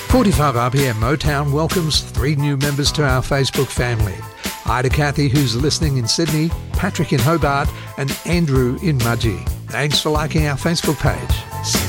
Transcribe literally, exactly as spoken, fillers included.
forty-five R P M Motown welcomes three new members to our Facebook family. Hi to Kathy, who's listening in Sydney, Patrick in Hobart, and Andrew in Mudgee. Thanks for liking our Facebook page.